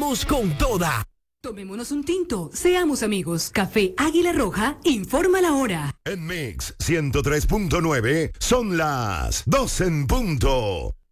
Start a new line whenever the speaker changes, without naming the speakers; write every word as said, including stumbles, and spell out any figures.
vamos con toda.
Tomémonos un tinto, seamos amigos. Café Águila Roja, informa la hora.
En Mix ciento tres punto nueve son las dos en punto.